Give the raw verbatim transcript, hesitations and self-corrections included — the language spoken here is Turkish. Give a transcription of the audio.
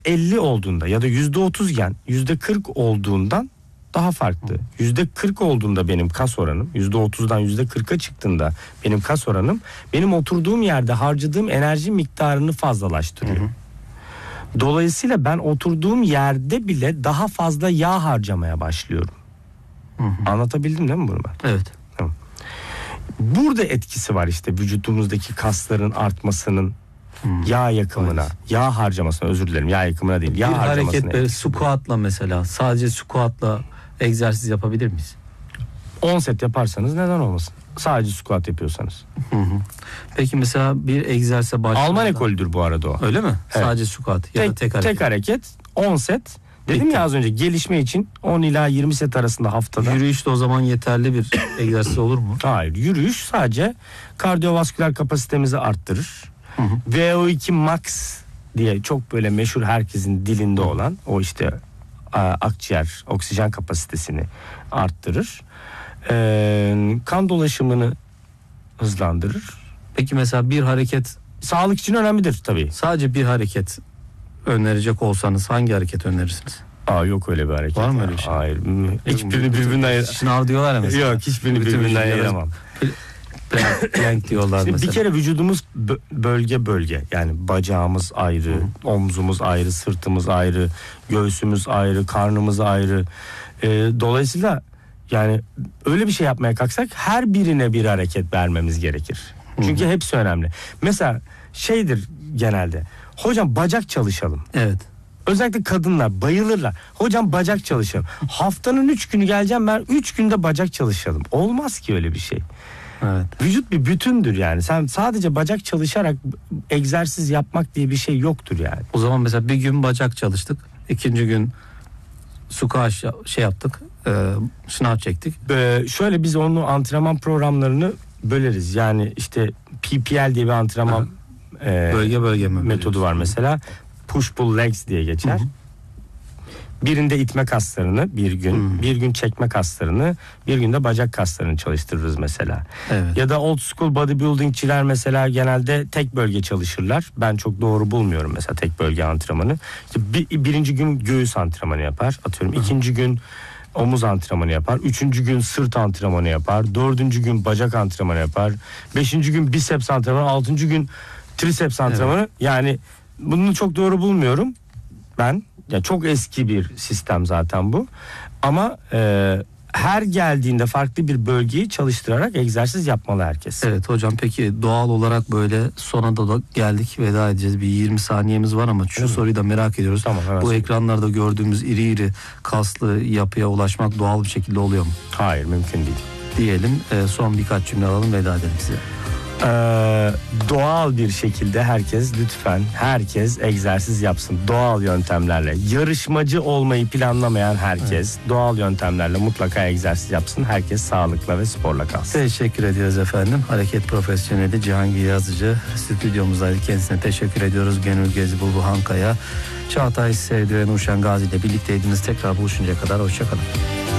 elli olduğunda ya da yüzde otuzken yüzde kırk olduğundan daha farklı. Yüzde kırk olduğunda benim kas oranım, yüzde otuzdan yüzde kırka çıktığında benim kas oranım, benim oturduğum yerde harcadığım enerji miktarını fazlalaştırıyor. Hı hı. Dolayısıyla ben oturduğum yerde bile daha fazla yağ harcamaya başlıyorum. Hı hı. Anlatabildim değil mi bunu ben? Evet. Tamam. Burada etkisi var işte vücudumuzdaki kasların artmasının, hmm. yağ yakımına, evet. yağ harcamasına, özür dilerim, yağ yakımına değil, yağ bir harcamasına. Bir hareket böyle squatla mesela, sadece squatla egzersiz yapabilir miyiz? on set yaparsanız neden olmasın? Sadece squat yapıyorsanız. Hı hı. Peki mesela bir egzersize başlamadan... Alman ekolüdür bu arada o. Öyle mi? Evet. Sadece squat ya tek, da tek hareket. Tek hareket, on set. Dedim Bitti. ya az önce, gelişme için on ila yirmi set arasında haftada. Yürüyüş de o zaman yeterli bir egzersiz olur mu? Hayır, yürüyüş sadece kardiyovasküler kapasitemizi arttırır. Hı hı. V O iki max diye çok böyle meşhur, herkesin dilinde olan o işte akciğer oksijen kapasitesini arttırır. Ee, kan dolaşımını hızlandırır. Peki mesela bir hareket sağlık için önemlidir tabii. Sadece bir hareket önerecek olsanız hangi hareket önerirsiniz? Aa, yok öyle bir hareket. Var mı öyle bir şey? Hayır. Hiçbirini birbirinden ayır. Şınav diyorlar ya mesela. Yok, hiçbirini birbirinden ayıramam. Plank diyorlar mesela. Bir kere vücudumuz bölge bölge. Yani bacağımız ayrı, Hı. omzumuz ayrı, sırtımız ayrı, göğsümüz ayrı, karnımız ayrı. Ee, dolayısıyla yani öyle bir şey yapmaya kalksak her birine bir hareket vermemiz gerekir. Çünkü Hı. hepsi önemli. Mesela şeydir genelde. Hocam bacak çalışalım. Evet. Özellikle kadınlar bayılırlar. Hocam bacak çalışalım. Haftanın üç günü geleceğim ben, üç günde bacak çalışalım. Olmaz ki öyle bir şey. Evet. Vücut bir bütündür yani. Sen sadece bacak çalışarak egzersiz yapmak diye bir şey yoktur yani. O zaman mesela bir gün bacak çalıştık. İkinci gün squat şey yaptık. E, şınav çektik. Ee, şöyle biz onu antrenman programlarını böleriz. Yani işte P P L diye bir antrenman e, bölge bölge mi metodu var mesela. Push pull legs diye geçer. Hı hı. Birinde itme kaslarını bir gün, hmm. bir gün çekme kaslarını, bir günde bacak kaslarını çalıştırırız mesela. Evet. Ya da old school bodybuildingçiler mesela genelde tek bölge çalışırlar. Ben çok doğru bulmuyorum mesela tek bölge antrenmanı. İşte bir, birinci gün göğüs antrenmanı yapar, atıyorum. Hmm. İkinci gün omuz antrenmanı yapar. Üçüncü gün sırt antrenmanı yapar. Dördüncü gün bacak antrenmanı yapar. Beşinci gün biceps antrenmanı. Altıncı gün triceps antrenmanı. Evet. Yani bunu çok doğru bulmuyorum ben. Ya çok eski bir sistem zaten bu. Ama e, her geldiğinde farklı bir bölgeyi çalıştırarak egzersiz yapmalı herkes. Evet hocam, peki doğal olarak böyle sona da geldik, veda edeceğiz. Bir yirmi saniyemiz var ama şu evet. soruyu da merak ediyoruz. Tamam, evet. Bu ekranlarda gördüğümüz iri iri kaslı yapıya ulaşmak doğal bir şekilde oluyor mu? Hayır, mümkün değil. Diyelim, e, son birkaç cümle alalım, veda edelim size. Ee, doğal bir şekilde herkes, lütfen herkes egzersiz yapsın doğal yöntemlerle. Yarışmacı olmayı planlamayan herkes evet. doğal yöntemlerle mutlaka egzersiz yapsın. Herkes sağlıkla ve sporla kalsın. Teşekkür ediyoruz efendim. Hareket profesyoneli Cihangir Yazıcı stüdyomuzdaydı. Kendisine teşekkür ediyoruz. Gönül Gezi Bulbu Hankaya, Çağatay Sevdi ve Nurşen Gazi ile birlikteydiniz. Tekrar buluşuncaya kadar hoşçakalın.